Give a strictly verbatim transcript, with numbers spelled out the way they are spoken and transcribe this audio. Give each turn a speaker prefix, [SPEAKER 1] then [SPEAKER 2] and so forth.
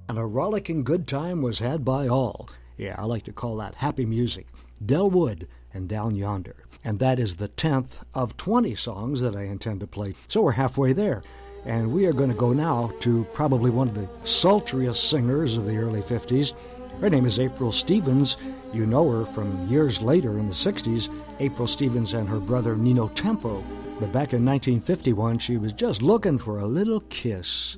[SPEAKER 1] and a rollicking good time was had by all. Yeah, I like to call that happy music. Del Wood and Down Yonder. And that is the tenth of twenty songs that I intend to play. So we're halfway there. And we are going to go now to probably one of the sultriest singers of the early fifties. Her name is April Stevens. You know her from years later in the sixties, April Stevens and her brother Nino Tempo. But back in nineteen fifty-one, she was just looking for a little kiss.